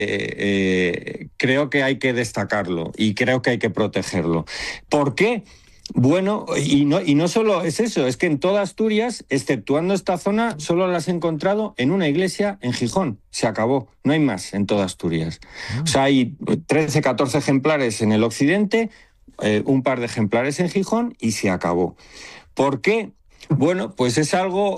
creo que hay que destacarlo y creo que hay que protegerlo. ¿Por qué? Bueno, y no solo es eso, es que en toda Asturias, exceptuando esta zona, solo las he encontrado en una iglesia en Gijón. Se acabó, no hay más en toda Asturias. O sea, hay 13, 14 ejemplares en el occidente, un par de ejemplares en Gijón y se acabó. ¿Por qué? Bueno, pues es algo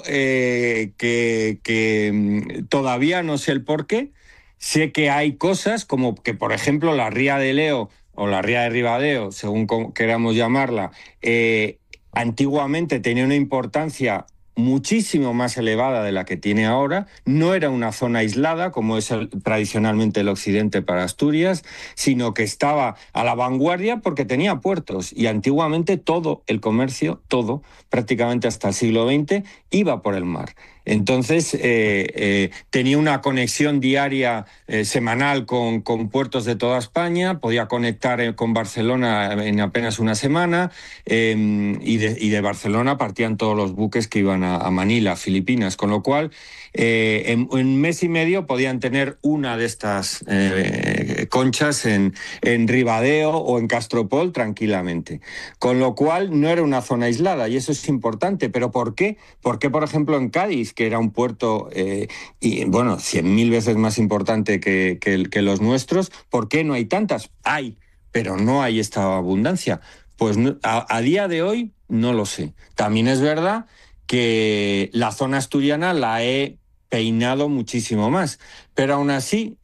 que todavía no sé el por qué. Sé que hay cosas como que, por ejemplo, la ría de Leo o la ría de Ribadeo, según queramos llamarla, antiguamente tenía una importancia muchísimo más elevada de la que tiene ahora. No era una zona aislada, como es tradicionalmente el occidente para Asturias, sino que estaba a la vanguardia porque tenía puertos. Y antiguamente todo el comercio, todo, prácticamente hasta el siglo XX, iba por el mar. Entonces, tenía una conexión diaria, semanal, con puertos de toda España, podía conectar con Barcelona en apenas una semana, y de Barcelona partían todos los buques que iban a Manila, Filipinas, con lo cual en un mes y medio podían tener una de estas conchas en Ribadeo o en Castropol tranquilamente. Con lo cual no era una zona aislada y eso es importante. ¿Pero por qué? Porque, por ejemplo, en Cádiz, que era un puerto, 100.000 veces más importante que los nuestros, ¿por qué no hay tantas? Hay, pero no hay esta abundancia. Pues a día de hoy no lo sé. También es verdad que la zona asturiana la he peinado muchísimo más, pero aún así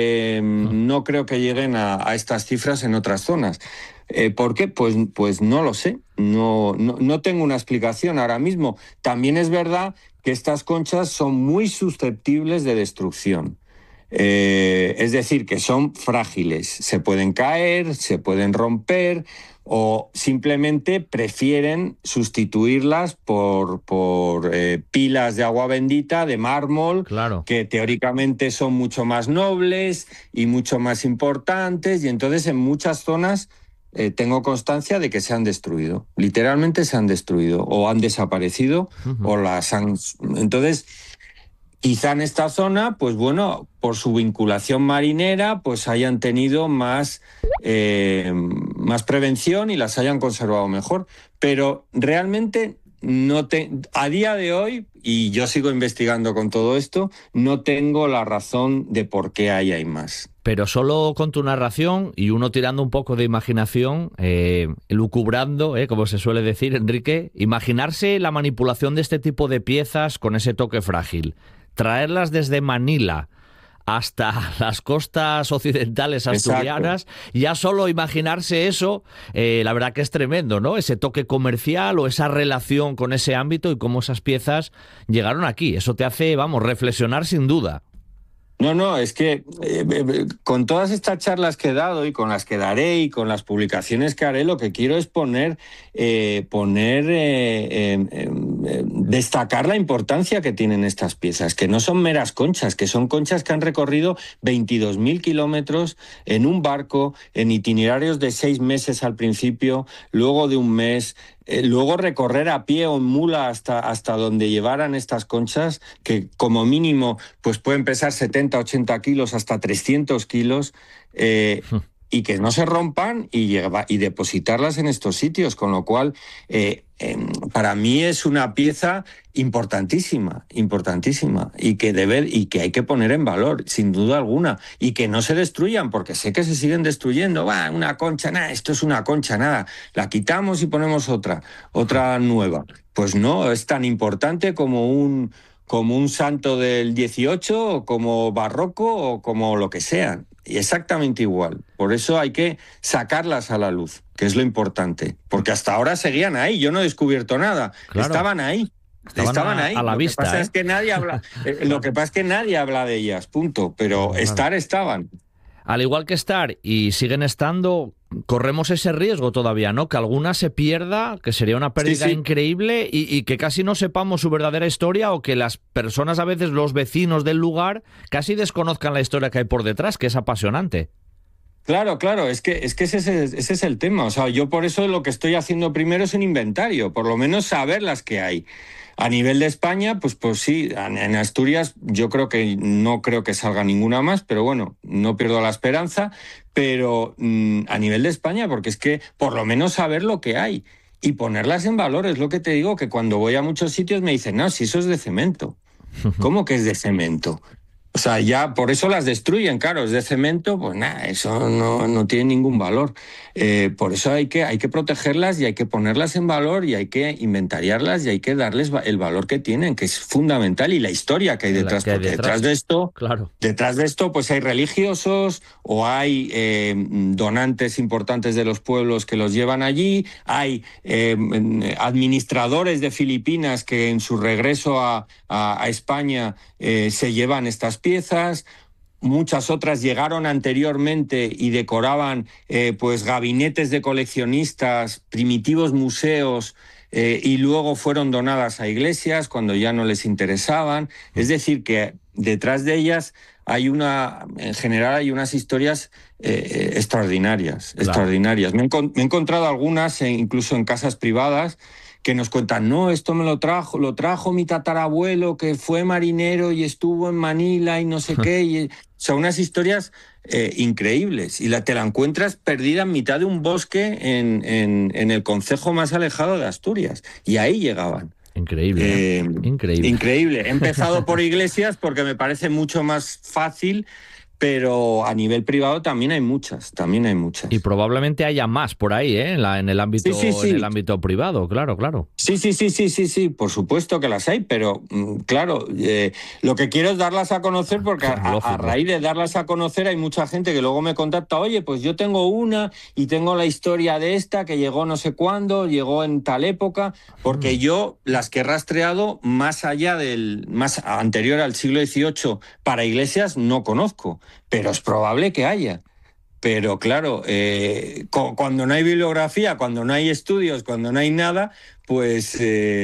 no creo que lleguen a estas cifras en otras zonas. ¿Por qué? Pues no lo sé, no tengo una explicación ahora mismo. También es verdad que estas conchas son muy susceptibles de destrucción. Es decir, que son frágiles, se pueden caer, se pueden romper o simplemente prefieren sustituirlas por pilas de agua bendita, de mármol, Claro. que teóricamente son mucho más nobles y mucho más importantes, y entonces en muchas zonas tengo constancia de que se han destruido, literalmente se han destruido o han desaparecido o las han... Entonces... Quizá en esta zona, pues bueno, por su vinculación marinera, pues hayan tenido más prevención y las hayan conservado mejor. Pero realmente a día de hoy, y yo sigo investigando con todo esto, no tengo la razón de por qué hay más. Pero solo con tu narración y uno tirando un poco de imaginación, lucubrando, como se suele decir, Enrique, imaginarse la manipulación de este tipo de piezas con ese toque frágil, traerlas desde Manila hasta las costas occidentales asturianas. Exacto. Ya solo imaginarse eso, la verdad que es tremendo, ¿no? Ese toque comercial o esa relación con ese ámbito y cómo esas piezas llegaron aquí. Eso te hace, reflexionar sin duda. No, es que con todas estas charlas que he dado y con las que daré y con las publicaciones que haré, lo que quiero es destacar la importancia que tienen estas piezas, que no son meras conchas, que son conchas que han recorrido 22.000 kilómetros en un barco, en itinerarios de 6 meses al principio, luego de un mes, luego recorrer a pie o en mula hasta donde llevaran estas conchas, que como mínimo pues pueden pesar 70, 80 kilos, hasta 300 kilos, y que no se rompan y depositarlas en estos sitios, con lo cual para mí es una pieza importantísima, y que hay que poner en valor, sin duda alguna, y que no se destruyan, porque sé que se siguen destruyendo. Una concha, nada, esto es una concha, nada, la quitamos y ponemos otra nueva. Pues no, es tan importante como un santo del 18, o como barroco, o como lo que sea. Y exactamente igual. Por eso hay que sacarlas a la luz, que es lo importante. Porque hasta ahora seguían ahí. Yo no he descubierto nada. Claro. Estaban ahí. Estaban ahí. A la vista. Lo que pasa es que nadie habla. Lo que pasa es que nadie habla de ellas. Punto. Pero estaban. Al igual que estar y siguen estando, corremos ese riesgo todavía, ¿no? Que alguna se pierda, que sería una pérdida increíble y que casi no sepamos su verdadera historia, o que las personas, a veces los vecinos del lugar, casi desconozcan la historia que hay por detrás, que es apasionante. Claro, es que ese es el tema. O sea, yo por eso lo que estoy haciendo primero es un inventario, por lo menos saber las que hay. A nivel de España, pues sí, en Asturias no creo que salga ninguna más, pero bueno, no pierdo la esperanza, pero a nivel de España, porque es que por lo menos saber lo que hay y ponerlas en valor, es lo que te digo, que cuando voy a muchos sitios me dicen, no, si eso es de cemento. ¿Cómo que es de cemento? O sea, ya por eso las destruyen, claro, es de cemento, pues nada, eso no tiene ningún valor. Por eso hay que protegerlas y hay que ponerlas en valor y hay que inventariarlas y hay que darles el valor que tienen, que es fundamental, y la historia que hay detrás, porque detrás de esto, pues hay religiosos o hay donantes importantes de los pueblos que los llevan allí, hay administradores de Filipinas que en su regreso a España se llevan estas piezas. Muchas otras llegaron anteriormente y decoraban pues gabinetes de coleccionistas, primitivos museos, y luego fueron donadas a iglesias cuando ya no les interesaban. Es decir, que detrás de ellas en general hay unas historias extraordinarias, claro. Extraordinarias. Me he encontrado algunas, incluso en casas privadas, que nos cuentan, no, esto lo trajo mi tatarabuelo, que fue marinero y estuvo en Manila y no sé qué. Son unas historias increíbles, y te la encuentras perdida en mitad de un bosque en el concejo más alejado de Asturias, y ahí llegaban. Increíble. Increíble. He empezado por iglesias porque me parece mucho más fácil, pero a nivel privado también hay muchas. Y probablemente haya más por ahí, ¿eh? En el ámbito, sí. En el ámbito privado, claro. Sí, por supuesto que las hay, pero claro, lo que quiero es darlas a conocer, porque a raíz de darlas a conocer hay mucha gente que luego me contacta, oye, pues yo tengo una y tengo la historia de esta que llegó no sé cuándo, llegó en tal época, porque yo las que he rastreado más anterior al siglo XVIII para iglesias no conozco, pero es probable que haya. Pero claro, cuando no hay bibliografía, cuando no hay estudios, cuando no hay nada, pues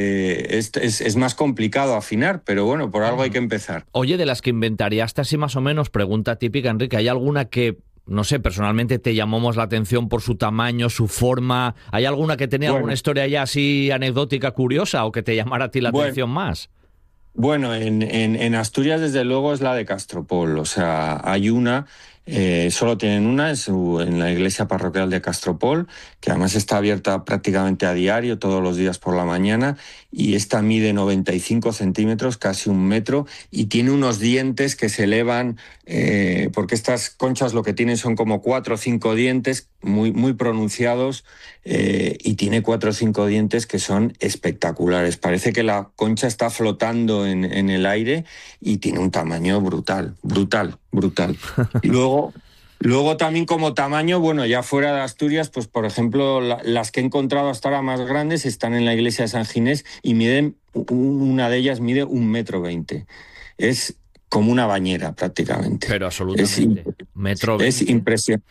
es más complicado afinar, pero bueno, por algo hay que empezar. Oye, de las que inventariaste así más o menos, pregunta típica, Enrique, ¿hay alguna que, no sé, personalmente te llamó más la atención por su tamaño, su forma? ¿Hay alguna que tenía alguna historia ya así anecdótica, curiosa, o que te llamara a ti la atención más? Bueno, en Asturias desde luego es la de Castropol, o sea, hay una, solo tienen una, es en la iglesia parroquial de Castropol, que además está abierta prácticamente a diario, todos los días por la mañana, y esta mide 95 centímetros, casi 1 metro, y tiene unos dientes que se elevan, porque estas conchas lo que tienen son como 4 o 5 dientes muy pronunciados, y tiene 4 o 5 dientes que son espectaculares. Parece que la concha está flotando en el aire y tiene un tamaño brutal. Y luego también como tamaño, bueno, ya fuera de Asturias, pues por ejemplo, las que he encontrado hasta ahora más grandes están en la iglesia de San Ginés y una de ellas mide 1,20 m. Es como una bañera prácticamente. Pero absolutamente. Es impresionante.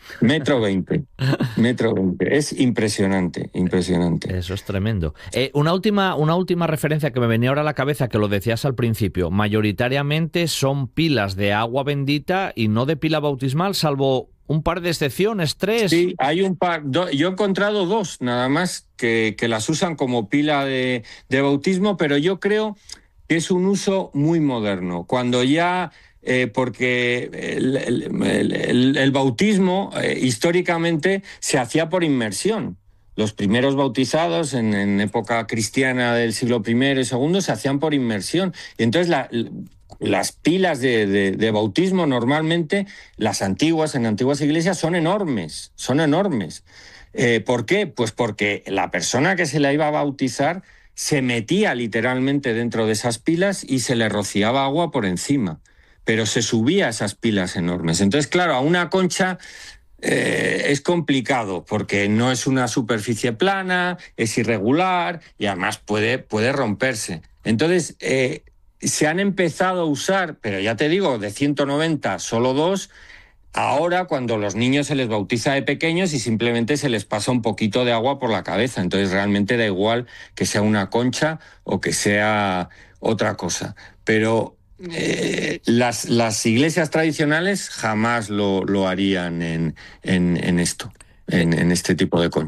1,20 m. Es impresionante. Eso es tremendo. Una última referencia que me venía ahora a la cabeza, que lo decías al principio. Mayoritariamente son pilas de agua bendita y no de pila bautismal, salvo un par de excepciones, 3. Sí, hay un par. Yo he encontrado 2 nada más que las usan como pila de bautismo, pero yo creo que es un uso muy moderno. Cuando ya... porque el bautismo históricamente se hacía por inmersión. Los primeros bautizados en época cristiana del siglo I y II se hacían por inmersión. Y entonces las pilas de bautismo normalmente, las antiguas, en antiguas iglesias, son enormes. ¿Por qué? Pues porque la persona que se la iba a bautizar se metía literalmente dentro de esas pilas y se le rociaba agua por encima, pero se subía a esas pilas enormes. Entonces, claro, a una concha es complicado porque no es una superficie plana, es irregular y además puede romperse. Entonces, se han empezado a usar, pero ya te digo, de 190 solo 2. Ahora, cuando los niños se les bautiza de pequeños y simplemente se les pasa un poquito de agua por la cabeza, entonces realmente da igual que sea una concha o que sea otra cosa. Pero las iglesias tradicionales jamás lo harían en esto, en este tipo de conchas.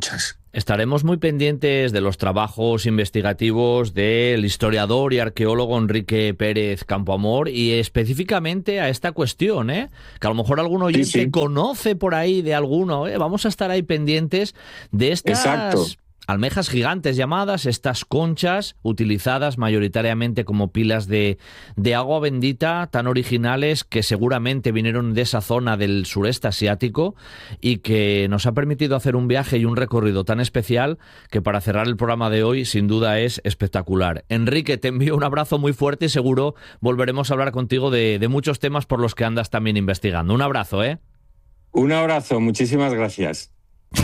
Estaremos muy pendientes de los trabajos investigativos del historiador y arqueólogo Enrique Pérez Campoamor y específicamente a esta cuestión, que a lo mejor algún oyente conoce por ahí de alguno. Vamos a estar ahí pendientes de estas almejas gigantes llamadas, estas conchas utilizadas mayoritariamente como pilas de agua bendita, tan originales que seguramente vinieron de esa zona del sureste asiático y que nos ha permitido hacer un viaje y un recorrido tan especial que para cerrar el programa de hoy sin duda es espectacular. Enrique, te envío un abrazo muy fuerte y seguro volveremos a hablar contigo de muchos temas por los que andas también investigando. Un abrazo, ¿eh? Un abrazo, muchísimas gracias.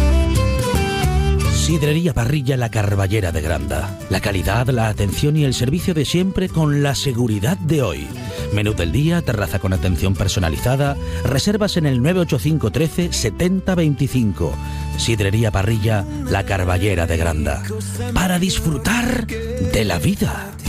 Sidrería Parrilla La Carballera de Granda. La calidad, la atención y el servicio de siempre con la seguridad de hoy. Menú del día, terraza con atención personalizada. Reservas en el 985 13 70 25. Sidrería Parrilla La Carballera de Granda. Para disfrutar de la vida.